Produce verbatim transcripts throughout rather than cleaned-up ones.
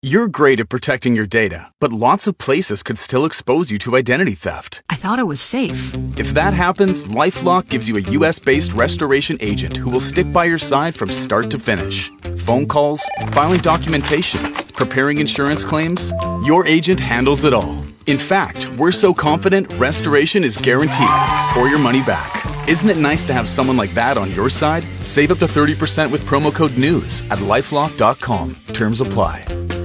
You're great at protecting your data, but lots of places could still expose you to identity theft. I thought it was safe. If that happens, LifeLock gives you a U S-based restoration agent who will stick by your side from start to finish. Phone calls, filing documentation, preparing insurance claims, your agent handles it all. In fact, we're so confident restoration is guaranteed or your money back. Isn't it nice to have someone like that on your side? Save up to thirty percent with promo code NEWS at lifelock dot com. Terms apply.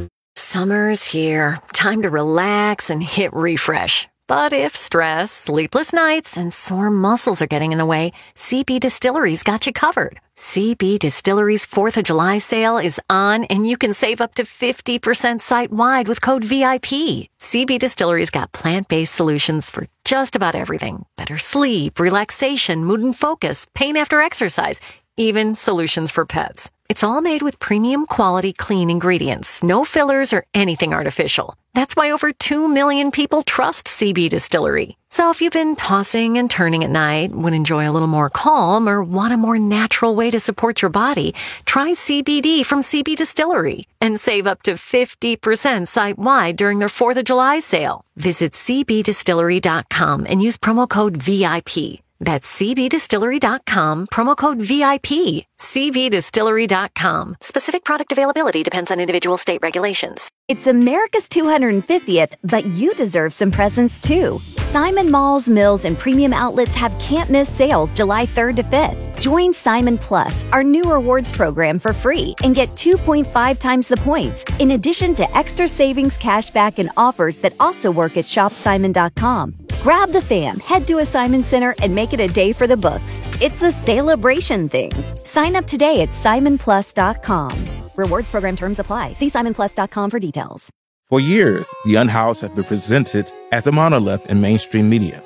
Summer's here. Time to relax and hit refresh. But if stress, sleepless nights, and sore muscles are getting in the way, C B Distillery's got you covered. C B Distillery's fourth of July sale is on, and you can save up to fifty percent site-wide with code V I P. C B Distillery's got plant-based solutions for just about everything. Better sleep, relaxation, mood and focus, pain after exercise, even solutions for pets. It's all made with premium quality clean ingredients, no fillers or anything artificial. That's why over two million people trust C B Distillery. So if you've been tossing and turning at night, would enjoy a little more calm, or want a more natural way to support your body, try C B D from C B Distillery and save up to fifty percent site-wide during their fourth of July sale. Visit c b distillery dot com and use promo code V I P. That's c b distillery dot com, promo code V I P. c b distillery dot com. Specific product availability depends on individual state regulations. It's America's two hundred fiftieth, but you deserve some presents too. Simon Malls, Mills, and Premium Outlets have can't-miss sales July third to fifth. Join Simon Plus, our new rewards program, for free and get two point five times the points, in addition to extra savings, cashback, and offers that also work at shop simon dot com. Grab the fam, head to a Simon Center, and make it a day for the books. It's a celebration thing. Sign up today at simon plus dot com. Rewards program terms apply. See simon plus dot com for details. For years, The Unhoused has been presented as a monolith in mainstream media.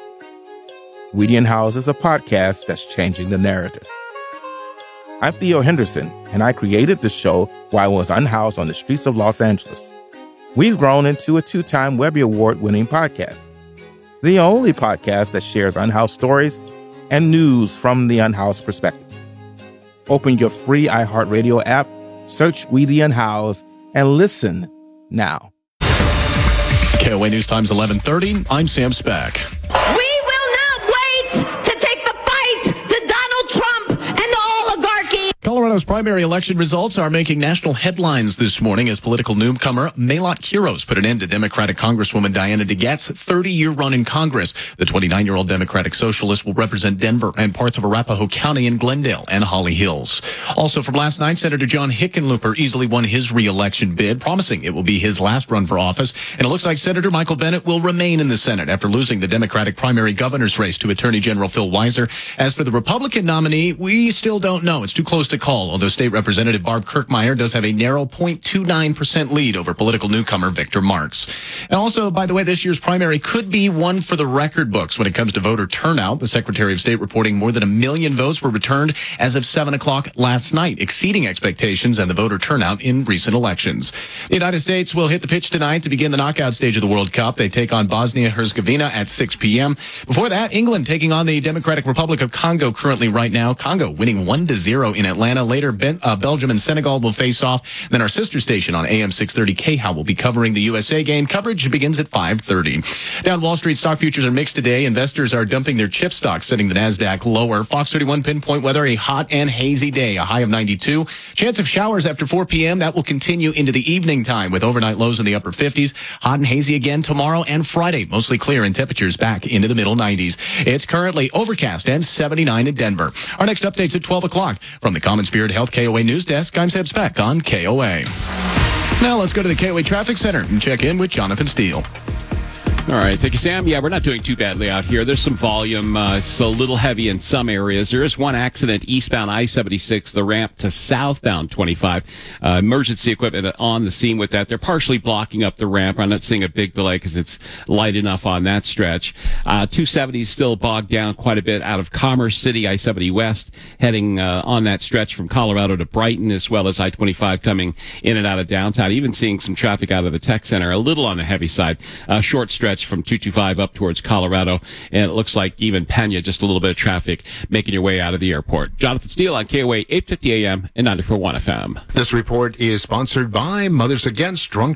We the Unhoused is a podcast that's changing the narrative. I'm Theo Henderson, and I created the show while I was unhoused on the streets of Los Angeles. We've grown into a two-time Webby Award-winning podcast. The only podcast that shares unhoused stories and news from the unhoused perspective. Open your free iHeartRadio app, search We the Unhoused, and listen now. K O A News Times eleven thirty. I'm Sam Speck. We will not wait to take the fight to Donald Trump and the oligarchy. Colorado's primary election results are making national headlines this morning as political newcomer Maylot Quiros put an end to Democratic Congresswoman Diana DeGette's thirty-year run in Congress. The twenty-nine-year-old Democratic Socialist will represent Denver and parts of Arapahoe County in Glendale and Holly Hills. Also from last night, Senator John Hickenlooper easily won his re-election bid, promising it will be his last run for office. And it looks like Senator Michael Bennet will remain in the Senate after losing the Democratic primary governor's race to Attorney General Phil Weiser. As for the Republican nominee, we still don't know. It's too close to call, although State Representative Barb Kirkmeyer does have a narrow zero point two nine percent lead over political newcomer Victor Marx. And also, by the way, this year's primary could be one for the record books when it comes to voter turnout. The Secretary of State reporting more than a million votes were returned as of seven o'clock last night, exceeding expectations and the voter turnout in recent elections. The United States will hit the pitch tonight to begin the knockout stage of the World Cup. They take on Bosnia-Herzegovina at six p.m. Before that, England taking on the Democratic Republic of Congo currently right now. Congo winning one to zero in Atlanta. Later, ben, uh, Belgium and Senegal will face off. Then our sister station on A M six thirty K H O W will be covering the U S A game. Coverage begins at five thirty. Down Wall Street, stock futures are mixed today. Investors are dumping their chip stocks, setting the NASDAQ lower. Fox thirty-one pinpoint weather, a hot and hazy day, a high of ninety-two. Chance of showers after four p.m. That will continue into the evening time with overnight lows in the upper fifties. Hot and hazy again tomorrow and Friday. Mostly clear and temperatures back into the middle nineties. It's currently overcast and seventy-nine in Denver. Our next update's at twelve o'clock. From the Common Spirit Health K O A News Desk, I'm Sam Speck on K O A. Now let's go to the K O A Traffic Center and check in with Jonathan Steele. All right. Thank you, Sam. Yeah, we're not doing too badly out here. There's some volume. Uh, it's a little heavy in some areas. There is one accident eastbound I seventy-six, the ramp to southbound twenty-five. Uh, emergency equipment on the scene with that. They're partially blocking up the ramp. I'm not seeing a big delay because it's light enough on that stretch. Uh, two seventy is still bogged down quite a bit out of Commerce City, I seventy West, heading uh, on that stretch from Colorado to Brighton, as well as I twenty-five coming in and out of downtown. Even seeing some traffic out of the tech center, a little on the heavy side. Uh, short stretch from two twenty-five up towards Colorado, and it looks like even Pena, just a little bit of traffic making your way out of the airport. Jonathan Steele on K O A eight fifty A M and ninety-four point one F M. This report is sponsored by Mothers Against Drunk